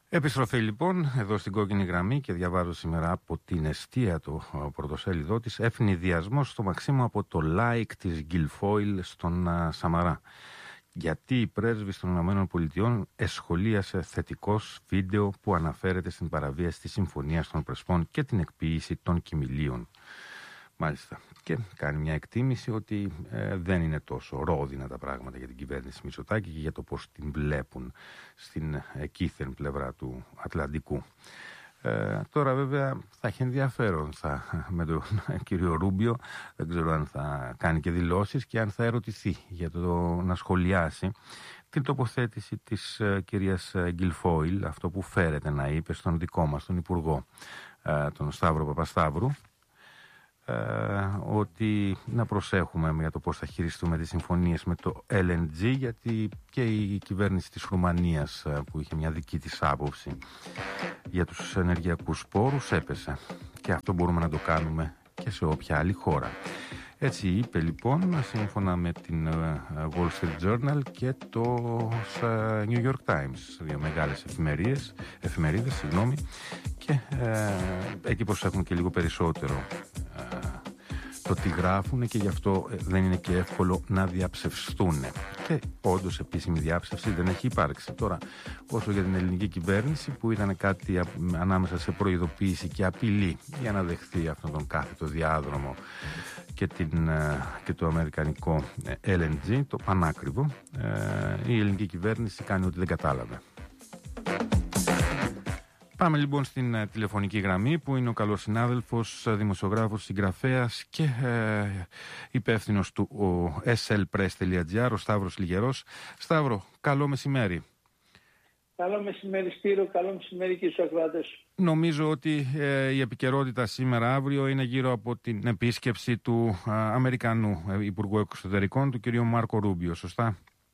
Επιστροφή λοιπόν εδώ στην κόκκινη γραμμή και διαβάζω σήμερα από την Εστία το πρωτοσέλιδό της. Ευνηδιασμός στο Μαξίμου από το like της Γκιλφόιλ στον Σαμαρά. Γιατί η πρέσβης των ΗΠΑ εσχολίασε θετικός βίντεο που αναφέρεται στην παραβίαση της Συμφωνίας των Πρεσπών και την εκποίηση των κοιμηλίων. Μάλιστα. Και κάνει μια εκτίμηση ότι δεν είναι τόσο ρόδινα τα πράγματα για την κυβέρνηση Μητσοτάκη και για το πώς την βλέπουν στην εκείθεν πλευρά του Ατλαντικού. Τώρα βέβαια θα έχει ενδιαφέρον με τον κύριο Ρούμπιο, δεν ξέρω αν θα κάνει και δηλώσεις και αν θα ερωτηθεί για το να σχολιάσει την τοποθέτηση της κυρίας Γκιλφόιλ, αυτό που φέρεται να είπε στον δικό μας τον Υπουργό, τον Σταύρο Παπασταύρου, ότι να προσέχουμε για το πώς θα χειριστούμε τις συμφωνίες με το LNG, γιατί και η κυβέρνηση της Ρουμανίας που είχε μια δική της άποψη για τους ενεργειακούς πόρους έπεσε και αυτό μπορούμε να το κάνουμε και σε όποια άλλη χώρα. Έτσι είπε λοιπόν σύμφωνα με την Wall Street Journal και το New York Times, δύο μεγάλες εφημερίδες, και εκεί προσέχουν και λίγο περισσότερο το τι γράφουν και γι' αυτό δεν είναι και εύκολο να διαψευστούν. Και όντως επίσημη διάψευση δεν έχει υπάρξει. Τώρα, όσο για την ελληνική κυβέρνηση που ήταν κάτι ανάμεσα σε προειδοποίηση και απειλή για να δεχθεί αυτόν τον κάθετο διάδρομο και το αμερικανικό LNG, το πανάκριβο, η ελληνική κυβέρνηση κάνει ότι δεν κατάλαβε. Πάμε λοιπόν στην τηλεφωνική γραμμή που είναι ο καλός συνάδελφος, δημοσιογράφος, συγγραφέας και υπεύθυνος του slpress.gr, ο Σταύρος Λιγερός. Σταύρο, καλό μεσημέρι. Καλό μεσημέρι Σπύρο, καλό μεσημέρι και στους ακροατές. Νομίζω ότι η επικαιρότητα σήμερα αύριο είναι γύρω από την επίσκεψη του Αμερικανού Υπουργού Εξωτερικών, του κ. Μάρκο Ρούμπιο, σωστά?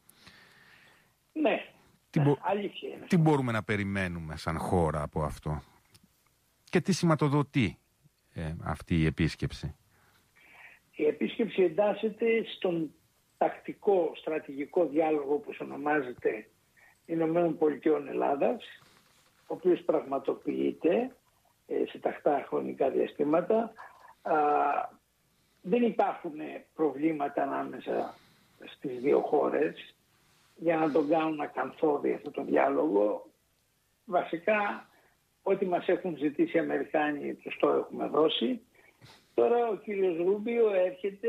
Ναι. Αλήθεια είναι. Τι μπορούμε να περιμένουμε σαν χώρα από αυτό και τι σηματοδοτεί αυτή η επίσκεψη? Η επίσκεψη εντάσσεται στον τακτικό στρατηγικό διάλογο που ονομάζεται Ηνωμένων Πολιτειών Ελλάδας, ο οποίος πραγματοποιείται σε τακτά χρονικά διαστήματα. Δεν υπάρχουν προβλήματα ανάμεσα στις δύο χώρες για να τον κάνουν ακαθόδη αυτό το διάλογο. Βασικά, ό,τι μας έχουν ζητήσει οι Αμερικάνοι τους το έχουμε δώσει. Τώρα ο κύριος Ρούμπιο έρχεται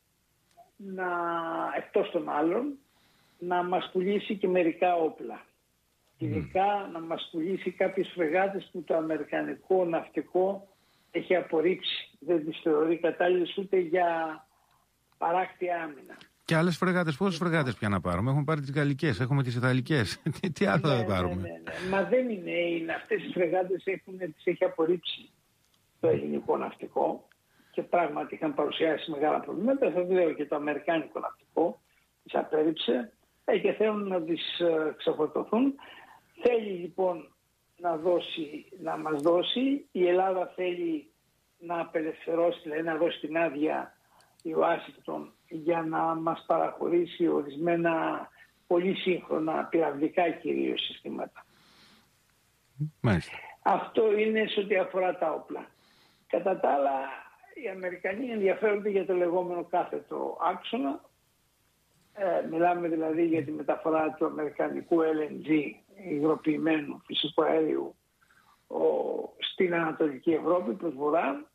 εκτός των άλλων, να μας πουλήσει και μερικά όπλα. Ειδικά να μας πουλήσει κάποιες φρεγάτες που το αμερικανικό ναυτικό έχει απορρίψει. Δεν τις θεωρεί κατάλληλες ούτε για παράκτια άμυνα. Και άλλες φρεγάτες, πόσες φρεγάτες πια να πάρουμε? Έχουμε πάρει τις γαλλικές, έχουμε τις ιταλικές. Τι άλλο θα πάρουμε? Ναι. Μα δεν είναι αυτές τις φρεγάτες τις έχει απορρίψει το ελληνικό ναυτικό και πράγματι είχαν παρουσιάσει μεγάλα προβλήματα. Θα λέω και το αμερικάνικο ναυτικό τις απέρριψε και θέλουν να τις ξεφορτωθούν. Θέλει λοιπόν να μας δώσει. Η Ελλάδα θέλει να απελευθερώσει, δηλαδή να δώσει την άδεια η Ουάσιγκτον για να μας παραχωρήσει ορισμένα πολύ σύγχρονα πυραυλικά κυρίως συστήματα. Μάλιστα. Αυτό είναι σε ό,τι αφορά τα όπλα. Κατά τα άλλα, οι Αμερικανοί ενδιαφέρονται για το λεγόμενο κάθετο άξονα. Μιλάμε δηλαδή για τη μεταφορά του αμερικανικού LNG, υγροποιημένου φυσικού αέριου, στην Ανατολική Ευρώπη προς βορρά.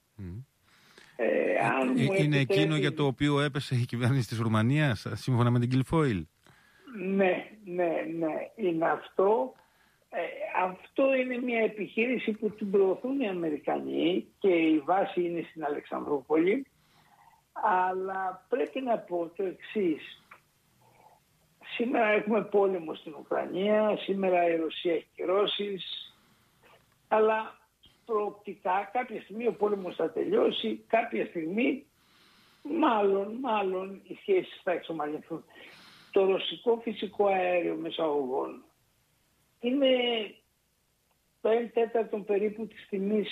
Είναι εκείνο για το οποίο έπεσε η κυβέρνηση της Ρουμανίας, σύμφωνα με την Γκιλφόιλ? Ναι, είναι αυτό. Αυτό είναι μια επιχείρηση που την προωθούν οι Αμερικανοί και η βάση είναι στην Αλεξανδρούπολη. Αλλά πρέπει να πω το εξής. Σήμερα έχουμε πόλεμο στην Ουκρανία, σήμερα η Ρωσία έχει κυρώσεις, αλλά προοπτικά κάποια στιγμή ο πόλεμος θα τελειώσει, κάποια στιγμή μάλλον οι σχέσεις θα εξομαλυνθούν. Το ρωσικό φυσικό αέριο μεσαγωγών είναι το 1/4 περίπου της τιμής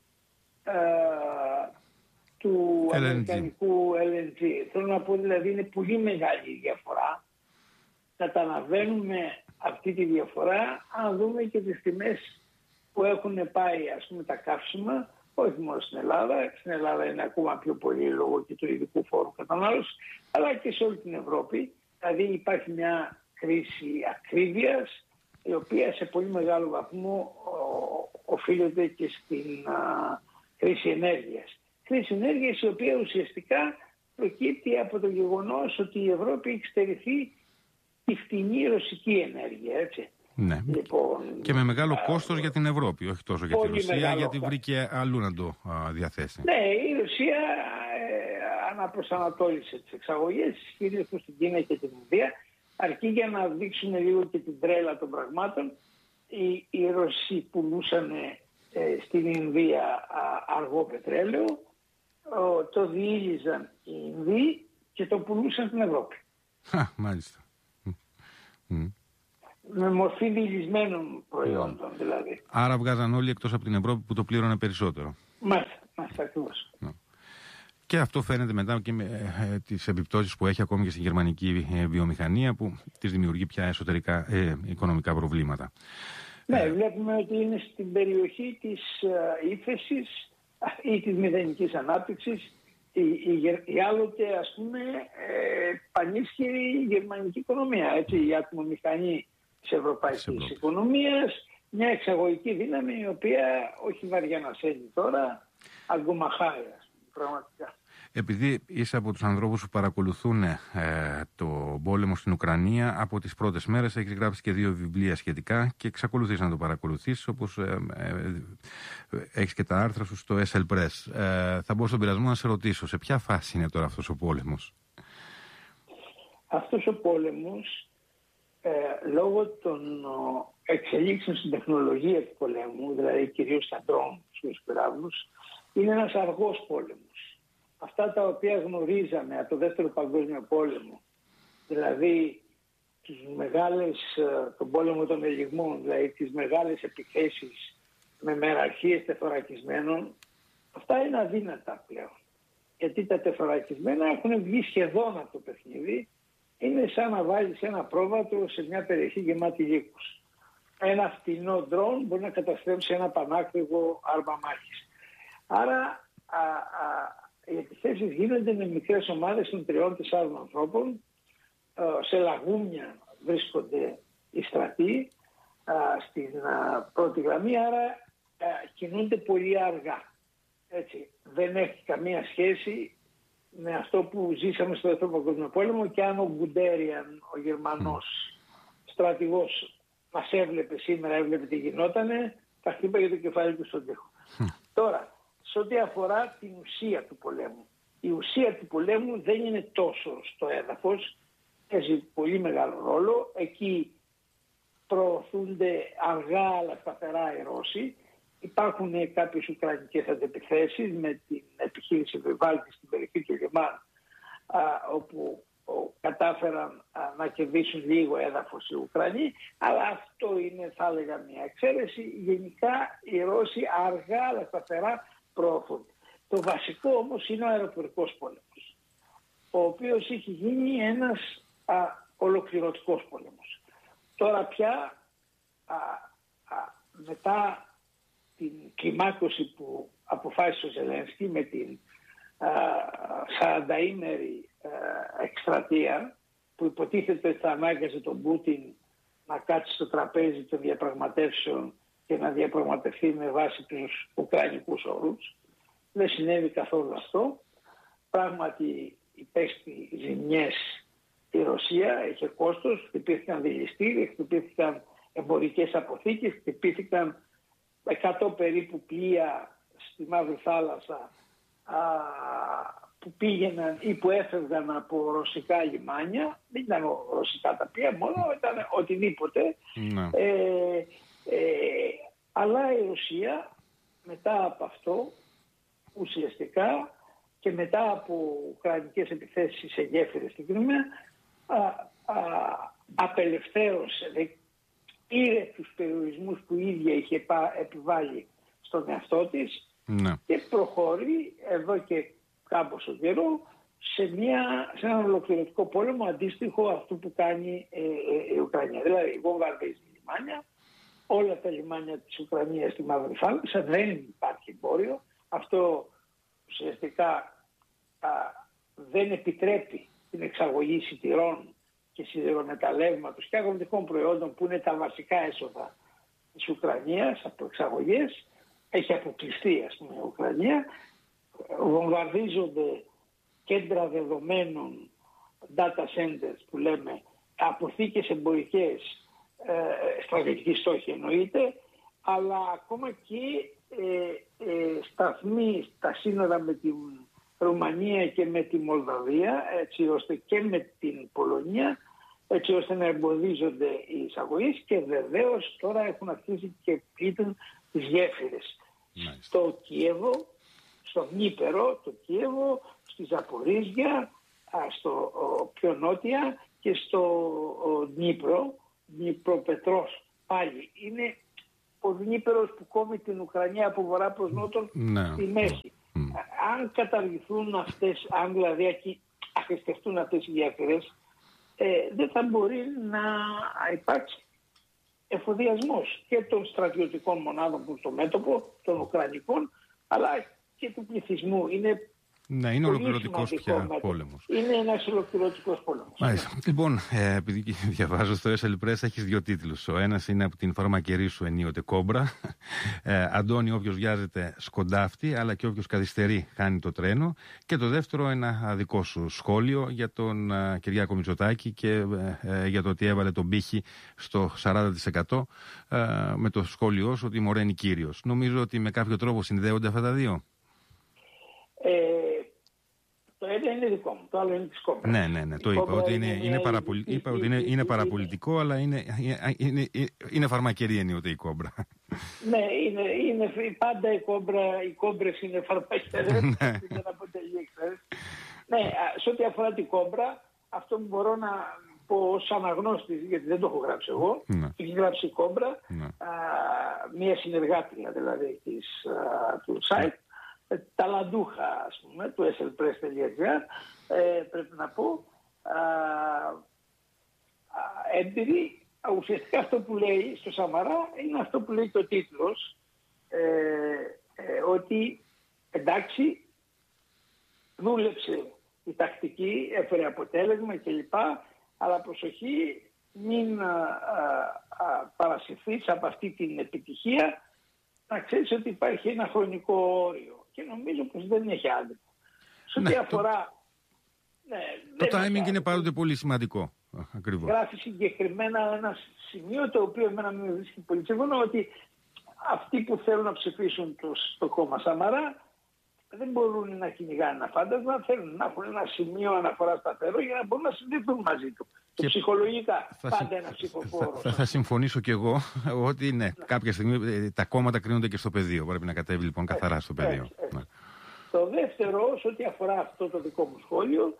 του αμερικανικού LNG. Θέλω να πω δηλαδή είναι πολύ μεγάλη η διαφορά. Καταλαβαίνουμε αυτή τη διαφορά αν δούμε και τις τιμές που έχουν πάει, ας πούμε, τα καύσιμα, όχι μόνο στην Ελλάδα. Στην Ελλάδα είναι ακόμα πιο πολύ λόγω και του ειδικού φόρου κατανάλωσης, αλλά και σε όλη την Ευρώπη. Δηλαδή υπάρχει μια κρίση ακρίβειας, η οποία σε πολύ μεγάλο βαθμό οφείλεται και στην κρίση ενέργειας. Κρίση ενέργειας η οποία ουσιαστικά προκύπτει από το γεγονός ότι η Ευρώπη έχει στερηθεί τη φτηνή ρωσική ενέργεια, έτσι. Ναι. Λοιπόν, και με μεγάλο κόστος για την Ευρώπη, όχι τόσο για τη Ρωσία, γιατί βρήκε αλλού να το διαθέσει. Ναι, η Ρωσία αναπροσανατόλισε τις εξαγωγές, κυρίως προς την Κίνα και την Ινδία, αρκεί για να δείξουμε λίγο και την τρέλα των πραγμάτων. Οι Ρωσοί πουλούσαν στην Ινδία αργό πετρέλαιο, το διήλυζαν οι Ινδοί και το πουλούσαν στην Ευρώπη. Μάλιστα. Με μορφή διηλυσμένων προϊόντων δηλαδή. Άρα βγάζαν όλοι εκτός από την Ευρώπη που το πλήρωνε περισσότερο. Μάλιστα, ακριβώς. Και αυτό φαίνεται μετά και με τις επιπτώσεις που έχει ακόμη και στην γερμανική βιομηχανία, που της δημιουργεί πια εσωτερικά οικονομικά προβλήματα. Ναι, βλέπουμε ότι είναι στην περιοχή της ύφεσης ή της μηδενικής ανάπτυξης η άλλοτε, ας πούμε, πανίσχυρη γερμανική οικονομία. Έτσι, η ατμομηχανή της ευρωπαϊκής οικονομίας, μια εξαγωγική δύναμη η οποία όχι βαριά να σέλνει τώρα, αγκομαχάει, πραγματικά. Επειδή είσαι από τους ανθρώπους που παρακολουθούν το πόλεμο στην Ουκρανία από τις πρώτες μέρες, έχεις γράψει και 2 βιβλία σχετικά και εξακολουθείς να το παρακολουθείς, όπως έχεις και τα άρθρα σου στο SL Press. Θα μπω στον πειρασμό να σε ρωτήσω, σε ποια φάση είναι τώρα αυτός ο πόλεμος? Αυτός ο πόλεμος, λόγω των εξελίξεων στην τεχνολογία του πολέμου, δηλαδή κυρίως στα ντρόουν, στους πυράβλους, είναι ένας αργός πόλεμος. Αυτά τα οποία γνωρίζαμε από το Δεύτερο Παγκόσμιο Πόλεμο, δηλαδή τον πόλεμο των ελιγμών, δηλαδή τις μεγάλες επιθέσεις με μεραρχίες τεθωρακισμένων, αυτά είναι αδύνατα πλέον. Γιατί τα τεθωρακισμένα έχουν βγει σχεδόν από το παιχνίδι. Είναι σαν να βάλεις ένα πρόβατο σε μια περιοχή γεμάτη λύκους. Ένα φτηνό ντρόν μπορεί να καταστρέψει ένα πανάκριβο άρμα μάχης. Άρα οι επιθέσεις γίνονται με μικρές ομάδες των 3-4 ανθρώπων. Σε λαγούμια βρίσκονται οι στρατοί στην πρώτη γραμμή, άρα κινούνται πολύ αργά. Έτσι, δεν έχει καμία σχέση με αυτό που ζήσαμε στο Δεύτερο Παγκόσμιο Πόλεμο, και αν ο Γκουντέριαν, ο Γερμανός στρατηγός, μας έβλεπε σήμερα, έβλεπε τι γινότανε, θα χτύπαγε το κεφάλι του στον τοίχο. Τώρα, σε ό,τι αφορά την ουσία του πολέμου. Η ουσία του πολέμου δεν είναι τόσο στο έδαφος, παίζει πολύ μεγάλο ρόλο. Εκεί προωθούνται αργά αλλά σταθερά οι Ρώσοι. Υπάρχουν κάποιες ουκρανικές αντεπιθέσεις με την επιχείρηση Βιβάλτη στην περιοχή του Λιμάν, όπου κατάφεραν να κερδίσουν λίγο έδαφος οι Ουκρανοί, αλλά αυτό είναι, θα έλεγα, μια εξαίρεση. Γενικά οι Ρώσοι αργά αλλά σταθερά προωθούνται. Το βασικό όμως είναι ο αεροπορικός πόλεμος, ο οποίος έχει γίνει ένας ολοκληρωτικός πόλεμος. Τώρα πια μετά την κλιμάκωση που αποφάσισε ο Ζελένσκι με την 40ημερη εκστρατεία, που υποτίθεται ότι θα ανάγκασε τον Πούτιν να κάτσει στο τραπέζι των διαπραγματεύσεων και να διαπραγματευτεί με βάση τους ουκρανικούς όρους. Δεν συνέβη καθόλου αυτό. Πράγματι υπέστη ζημιές η Ρωσία, είχε κόστος, χτυπήθηκαν δηληστήρια, χτυπήθηκαν εμπορικές αποθήκες, χτυπήθηκαν 100 περίπου πλοία στη Μαύρη Θάλασσα που πήγαιναν ή που έφευγαν από ρωσικά λιμάνια. Δεν ήταν ρωσικά τα πλοία, μόνο ήταν οτιδήποτε. Αλλά η Ρωσία μετά από αυτό ουσιαστικά και μετά από ουκρανικές επιθέσεις σε γέφυρες στην Κρυμαία απελευθέρωσε, πήρε τους περιορισμούς που η ίδια είχε επιβάλει στον εαυτό της και προχωρεί εδώ και κάμποσο καιρό σε έναν ολοκληρωτικό πόλεμο αντίστοιχο αυτού που κάνει η Ουκρανία. Δηλαδή βομβαρδίζει λιμάνια, όλα τα λιμάνια της Ουκρανίας στη Μαύρη Θάλασσα, δεν υπάρχει εμπόριο. Αυτό ουσιαστικά δεν επιτρέπει την εξαγωγή σιτηρών και σιδηρομεταλλεύματος και αγροτικών προϊόντων που είναι τα βασικά έσοδα της Ουκρανίας από εξαγωγές. Έχει αποκλειστεί, ας πούμε, η Ουκρανία. Βομβαρδίζονται κέντρα δεδομένων, data centers που λέμε, αποθήκες εμπορικές, στρατιωτικοί στόχοι εννοείται, αλλά ακόμα και σταθμοί στα σύνορα με την Ρουμανία και με τη Μολδαβία, έτσι ώστε και με την Πολωνία, έτσι ώστε να εμποδίζονται οι εισαγωγές, και βεβαίως τώρα έχουν αρχίσει και πλήττουν τις γέφυρες. Στο Κίεβο, στο Δνίπερο, το Κίεβο, στη Ζαπορίζια, στο πιο νότια, και στο Δνίπρο-Πετρός πάλι. Είναι ο Δνίπερος που κόβει την Ουκρανία από βορρά προς νότον στη μέση. Αν καταργηθούν αυτές, αν δηλαδή αφιστευτούν αυτές οι γέφυρες, δεν θα μπορεί να υπάρξει εφοδιασμός και των στρατιωτικών μονάδων που στο μέτωπο, των Ουκρανικών, αλλά και του πληθυσμού. Είναι ολοκληρωτικός πια πόλεμος. Είναι ένας ολοκληρωτικός πόλεμος. Μάλιστα. Λοιπόν, επειδή διαβάζω στο SL Press, έχεις δύο τίτλους. Ο ένας είναι από την φαρμακερή σου ενίοτε κόμπρα. Αντώνη, όποιος βιάζεται σκοντάφτει, αλλά και όποιος καθυστερεί χάνει το τρένο. Και το δεύτερο, ένα δικό σου σχόλιο για τον Κυριάκο Μητσοτάκη και για το ότι έβαλε τον πύχη στο 40% με το σχόλιο σου ότι μωραίνει κύριος. Νομίζω ότι με κάποιο τρόπο συνδέονται αυτά τα δύο. Το ένα είναι δικό μου, το άλλο είναι της κόμπρας. Ναι, το είπα ότι είναι παραπολιτικό, αλλά είναι φαρμακερή ενίοτε η κόμπρα. Ναι, είναι πάντα οι κόμπρες είναι φαρμακερές, δεν αποτελεί εξαίρεση. Ναι, σε ό,τι αφορά την κόμπρα, αυτό που μπορώ να πω ως αναγνώστης, γιατί δεν το έχω γράψει εγώ, έχει γράψει η κόμπρα, μία συνεργάτρια δηλαδή του site, ταλαντούχα, ας πούμε, του slpress.gr, πρέπει να πω, έμπειρη. Ουσιαστικά αυτό που λέει στο Σαμαρά είναι αυτό που λέει το τίτλος, ότι εντάξει, δούλεψε η τακτική, έφερε αποτέλεσμα κλπ, αλλά προσοχή, μην παρασυρθείς από αυτή την επιτυχία, να ξέρεις ότι υπάρχει ένα χρονικό όριο. Και νομίζω πως δεν έχει άδικο. Σε ό,τι αφορά... Το timing είναι πάντοτε πολύ σημαντικό. Ακριβώς. Γράφει συγκεκριμένα ένα σημείο το οποίο εμένα με βρίσκει πολύ σύμφωνο, ότι αυτοί που θέλουν να ψηφίσουν το κόμμα Σαμαρά δεν μπορούν να κυνηγάνε ένα φάντασμα, θέλουν να έχουν ένα σημείο αναφορά σταθερό για να μπορούν να συνδεθούν μαζί του. Και ψυχολογικά πάντα ένα ψηφοφόρο. Θα συμφωνήσω κι εγώ ότι ναι, κάποια στιγμή τα κόμματα κρίνονται και στο πεδίο. Πρέπει να κατέβει λοιπόν καθαρά στο πεδίο. Ναι. Το δεύτερο, σε ό,τι αφορά αυτό το δικό μου σχόλιο,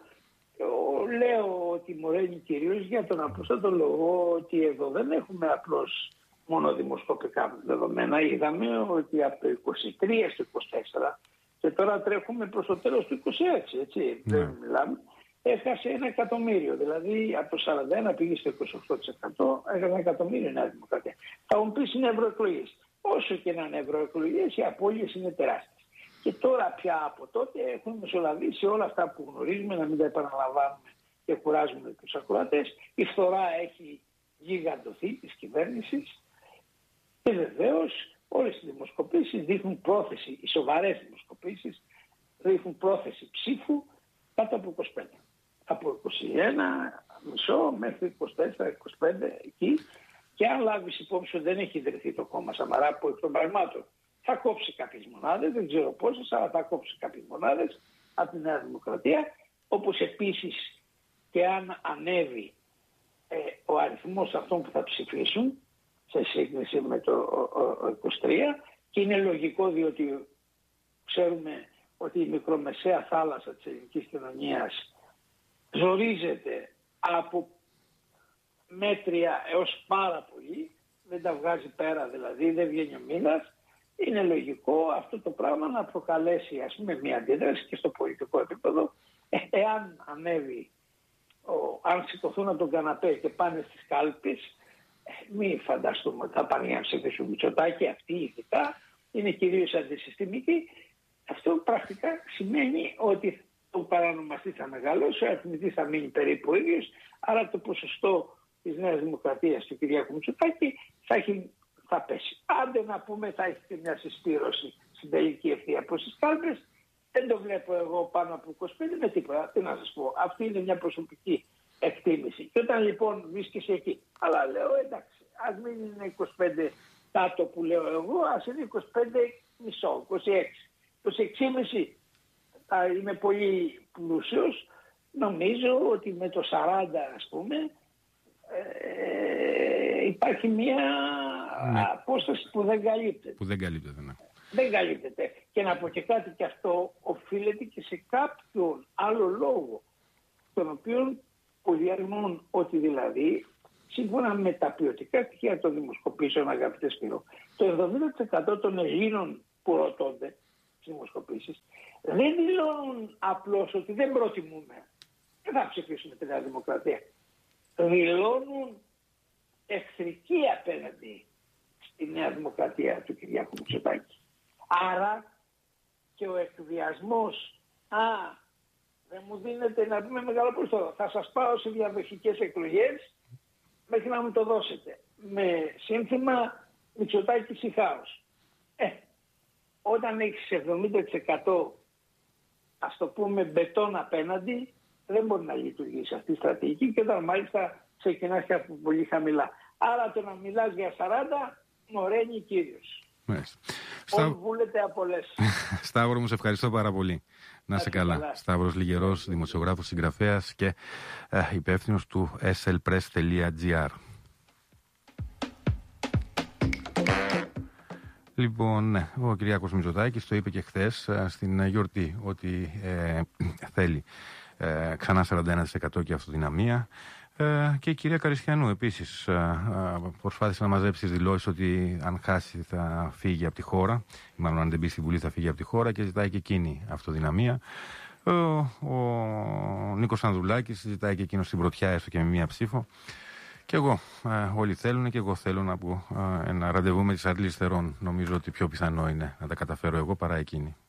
λέω ότι μωραίνει κυρίως για τον απλούστατο λόγο ότι εδώ δεν έχουμε απλώς μόνο δημοσκοπικά δεδομένα. Είδαμε ότι από το 23 στο 24 και τώρα τρέχουμε προς το τέλος του 26, έτσι, δεν μιλάμε, έχασε 1 εκατομμύριο. Δηλαδή από το 41 πήγε στο 28%, έχασε 1 εκατομμύριο η Νέα Δημοκρατία. Θα μου πεις είναι ευρωεκλογές. Όσο και να είναι ευρωεκλογές, οι απώλειες είναι τεράστιες. Και τώρα πια από τότε έχουν μεσολαβήσει όλα αυτά που γνωρίζουμε, να μην τα επαναλαμβάνουμε και κουράζουμε τους ακροατές. Η φθορά έχει γιγαντωθεί της κυβέρνησης και βεβαίως όλες οι δημοσκοπήσεις δείχνουν πρόθεση, οι σοβαρές δημοσκοπήσεις δείχνουν πρόθεση ψήφου κάτω από 25. Από 21,5 μέχρι 24-25 εκεί. Και αν λάβεις υπόψη ότι δεν έχει ιδρυθεί το κόμμα Σαμαρά που εκ των πραγμάτων θα κόψει κάποιες μονάδες, δεν ξέρω πόσες, αλλά θα κόψει κάποιες μονάδες από τη Νέα Δημοκρατία, όπως επίσης και αν ανέβει ο αριθμός αυτών που θα ψηφίσουν σε σύγκριση με το 23, και είναι λογικό διότι ξέρουμε ότι η μικρομεσαία θάλασσα της ελληνικής κοινωνίας ζορίζεται από μέτρια έως πάρα πολύ, δεν τα βγάζει πέρα δηλαδή, δεν βγαίνει ο μήνας. Είναι λογικό αυτό το πράγμα να προκαλέσει, ας πούμε, μια αντίδραση και στο πολιτικό επίπεδο Εάν ανέβει, αν σηκωθούν από τον καναπέ και πάνε στις κάλπες, μην φανταστούμε ότι θα πάνε για να ψηφίσουν Μητσοτάκη. Αυτοί ειδικά είναι κυρίως αντισυστημικοί. Αυτό πρακτικά σημαίνει ότι ο παρανομαστής θα μεγαλώσει, ο αριθμητής θα μείνει περίπου ο ίδιος, άρα το ποσοστό της Νέας Δημοκρατίας του Κυριάκου Μητσοτάκη θα πέσει. Άντε να πούμε θα έχει και μια συσπήρωση στην τελική ευθεία από τις κάλπες. Δεν το βλέπω εγώ πάνω από 25 με τίποτα. Τι να σας πω. Αυτή είναι μια προσωπική εκτίμηση. Και όταν λοιπόν βρίσκεσαι εκεί, αλλά λέω εντάξει, ας μην είναι 25 κάτω που λέω εγώ, ας είναι 25 μισό, 26. 26,5 είμαι πολύ πλούσιος. Νομίζω ότι με το 40 ας πούμε υπάρχει μια απόσταση που δεν καλύπτεται. Δεν καλύπτεται. Και να πω και κάτι, και αυτό οφείλεται και σε κάποιον άλλο λόγο, τον οποίο πολυαρνούν ότι δηλαδή, σύμφωνα με τα ποιοτικά στοιχεία των δημοσκοπήσεων, αγαπητέ Σπύρο, το 70% των Ελλήνων που ρωτώνται στις δημοσκοπήσεις δεν δηλώνουν απλώς ότι δεν προτιμούμε, δεν θα ψηφίσουμε τη Νέα Δημοκρατία. Δηλώνουν εχθρική απέναντι στη Νέα Δημοκρατία του Κυριάκου Μητσοτάκη. Άρα και ο εκβιασμός, δεν μου δίνετε να πούμε μεγάλο ποσοστό, θα σας πάω σε διαδοχικές εκλογές μέχρι να μου το δώσετε. Με σύνθημα Μητσοτάκης ή χάος. Όταν έχεις 70% ας το πούμε μπετόν απέναντι, δεν μπορεί να λειτουργήσει αυτή η στρατηγική, και όταν μάλιστα ξεκινάς και από πολύ χαμηλά. Άρα το να μιλάς για 40, μωραίνει κύριος. Όλοι βούλετε από λες. Σταύρο μου, σε ευχαριστώ πάρα πολύ. Να είσαι καλά. Σταύρος Λιγερός, δημοσιογράφος, συγγραφέας και υπεύθυνος του slpress.gr. Λοιπόν, ναι, ο Κυριάκος Μητσοτάκης το είπε και χθες στην γιορτή ότι θέλει ξανά 41% και αυτοδυναμία. Και η κυρία Καριστιανού επίσης προσπάθησε να μαζέψει τις δηλώσεις ότι αν χάσει θα φύγει από τη χώρα, μάλλον αν δεν μπει στη Βουλή θα φύγει από τη χώρα, και ζητάει και εκείνη αυτοδυναμία. Ο Νίκος Ανδρουλάκης ζητάει και εκείνος στην πρωτιά, έστω και με μία ψήφο. Και εγώ, όλοι θέλουν, και εγώ θέλω να πω ένα ραντεβού με τις Αντλής Θερών. Νομίζω ότι πιο πιθανό είναι να τα καταφέρω εγώ παρά εκείνη.